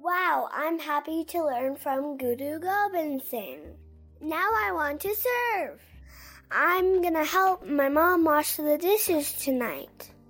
Wow, I'm happy to learn from Guru Gobind Singh. Now I want to serve. I'm gonna help my mom wash the dishes tonight.